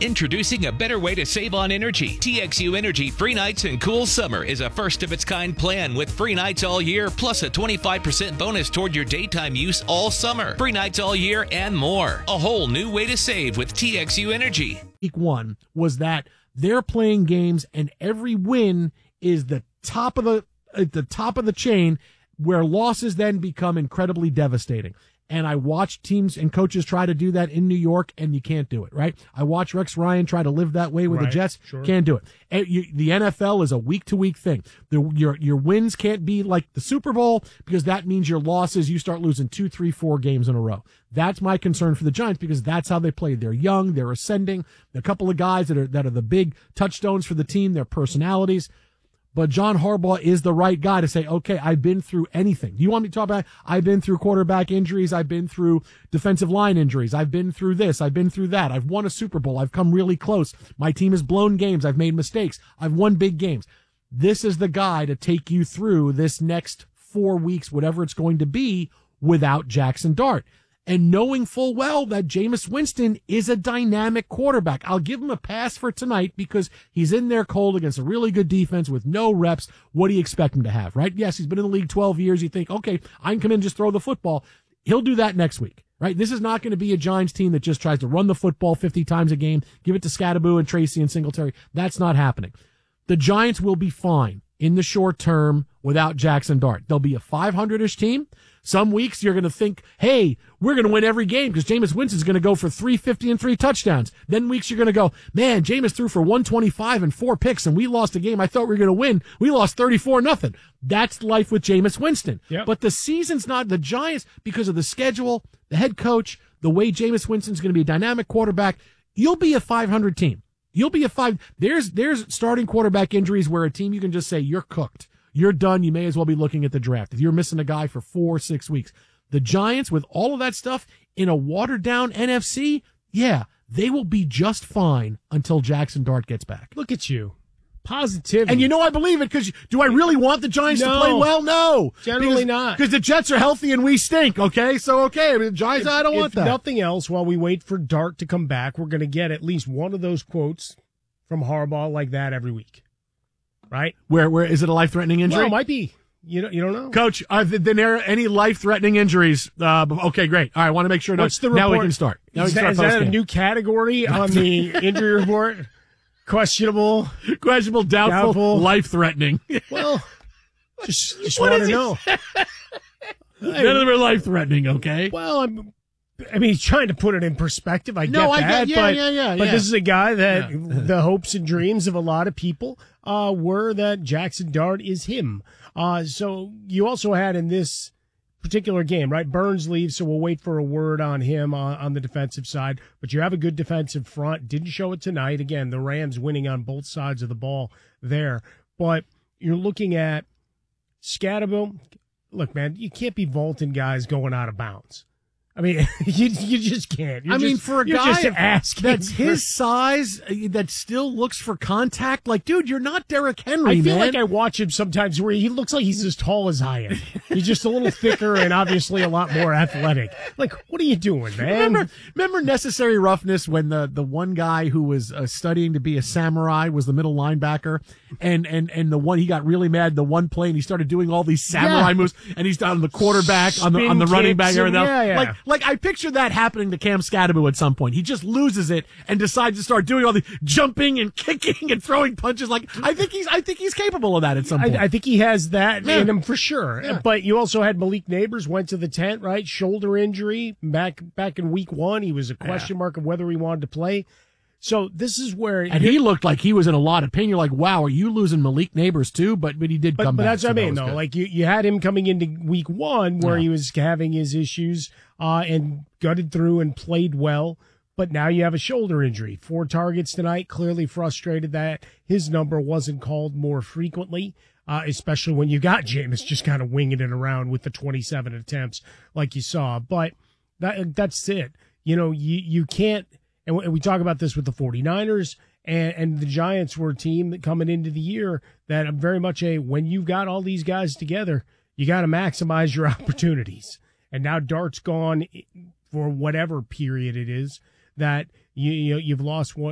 Introducing a better way to save on energy. TXU Energy Free Nights and Cool Summer is a first-of-its-kind plan with free nights all year, plus a 25% bonus toward your daytime use all summer. Free nights all year and more. A whole new way to save with TXU Energy. Week one was that they're playing games, and every win is the top of the chain, where losses then become incredibly devastating. And I watch teams and coaches try to do that in New York, and you can't do it, right? I watch Rex Ryan try to live that way with the Jets. Sure. Can't do it. And the NFL is a week-to-week thing. Your wins can't be like the Super Bowl, because that means your losses, you start losing 2, 3, 4 games in a row. That's my concern for the Giants, because that's how they play. They're young. They're ascending. A couple of guys that are the big touchstones for the team, their personalities. But John Harbaugh is the right guy to say, okay, I've been through anything. You want me to talk about, I've been through quarterback injuries. I've been through defensive line injuries. I've been through this. I've been through that. I've won a Super Bowl. I've come really close. My team has blown games. I've made mistakes. I've won big games. This is the guy to take you through this next 4 weeks, whatever it's going to be, without Jackson Dart. And knowing full well that Jameis Winston is a dynamic quarterback. I'll give him a pass for tonight because he's in there cold against a really good defense with no reps. What do you expect him to have, right? Yes, he's been in the league 12 years. You think, okay, I can come in and just throw the football. He'll do that next week, right? This is not going to be a Giants team that just tries to run the football 50 times a game, give it to Scadaboo and Tracy and Singletary. That's not happening. The Giants will be fine in the short term without Jackson Dart. They'll be a 500-ish team. Some weeks you're going to think, hey, we're going to win every game because Jameis Winston's going to go for 350 and 3 touchdowns. Then weeks you're going to go, man, Jameis threw for 125 and 4 picks, and we lost a game I thought we were going to win. We lost 34-0. That's life with Jameis Winston. Yep. But the season's not the Giants, because of the schedule, the head coach, the way Jameis Winston's going to be a dynamic quarterback. You'll be a 500 team. You'll be a 5. There's starting quarterback injuries where a team you can just say you're cooked. You're done. You may as well be looking at the draft. If you're missing a guy for 4 or 6 weeks, the Giants, with all of that stuff in a watered down NFC, yeah, they will be just fine until Jackson Dart gets back. Look at you. Positivity. And you know I believe it, because do I really want the Giants to play well? No. Generally not. Because the Jets are healthy and we stink, okay? So, okay, I mean, the Giants, I don't want that. If nothing else, while we wait for Dart to come back, we're going to get at least one of those quotes from Harbaugh like that every week. Right? Where is it a life-threatening injury? Well, it might be. You don't know. Coach, are there any life-threatening inries? Okay, great. All right, I want to make sure. What's the report? Now we can start. Is that a new category on the injury report? Questionable, doubtful, life-threatening. Well, just want to know. None of them are life-threatening, okay? Well, I mean, he's trying to put it in perspective. I get that. But this is a guy that the hopes and dreams of a lot of people were that Jackson Dart is him. So you also had in this particular game, right? Burns leaves, so we'll wait for a word on him on the defensive side. But you have a good defensive front. Didn't show it tonight. Again, the Rams winning on both sides of the ball there. But you're looking at Scadaboo. Look, man, you can't be vaulting guys going out of bounds. I mean, you just can't. For a guy that's his size, that still looks for contact, like, dude, you're not Derrick Henry, I feel like I watch him sometimes where he looks like he's as tall as I am. He's just a little thicker and obviously a lot more athletic. Like, what are you doing, man? Remember Necessary Roughness, when the one guy who was studying to be a samurai was the middle linebacker, and the one, he got really mad, the one play, and he started doing all these samurai moves, and he's on the quarterback, on the running back, and everything. Like, I picture that happening to Cam Scadaboo at some point. He just loses it and decides to start doing all the jumping and kicking and throwing punches. Like, I think he's capable of that at some point. I think he has that in him for sure. Yeah. But you also had Malik Neighbors went to the tent, right? Shoulder injury back in week 1. He was a question mark of whether he wanted to play. So this is where... And he looked like he was in a lot of pain. You're like, wow, are you losing Malik Neighbors too? But he did come back. But that's what I mean, though. Like, you had him coming into week 1 where he was having his issues and gutted through and played well. But now you have a shoulder injury. 4 targets tonight, clearly frustrated that his number wasn't called more frequently, especially when you got Jameis just kind of winging it around with the 27 attempts like you saw. But that's it. You know, you can't... And we talk about this with the 49ers, and the Giants were a team that coming into the year that I'm very much when you've got all these guys together, you got to maximize your opportunities. And now Dart's gone for whatever period it is that you've lost one.